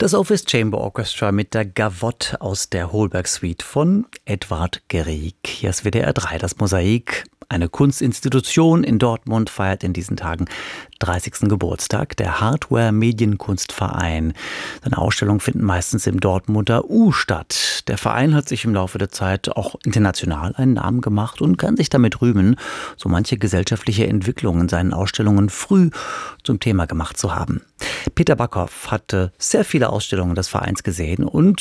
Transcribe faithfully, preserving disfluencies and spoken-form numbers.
Das Office Chamber Orchestra mit der Gavotte aus der Holberg Suite von Edvard Grieg. Hier ist W D R drei, das Mosaik. Eine Kunstinstitution in Dortmund feiert in diesen Tagen dreißigsten Geburtstag, der Hardware-Medienkunstverein. Seine Ausstellungen finden meistens im Dortmunder U statt. Der Verein hat sich im Laufe der Zeit auch international einen Namen gemacht und kann sich damit rühmen, so manche gesellschaftliche Entwicklungen in seinen Ausstellungen früh zum Thema gemacht zu haben. Peter Backhoff hatte sehr viele Ausstellungen des Vereins gesehen und